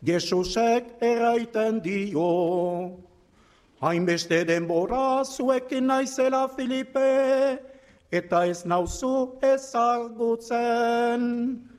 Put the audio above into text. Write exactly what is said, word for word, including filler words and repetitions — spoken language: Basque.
Jesusek erraiten dio. Hainbeste denbora zuekin naizela Filipe, eta ez nauzu ezagutzen.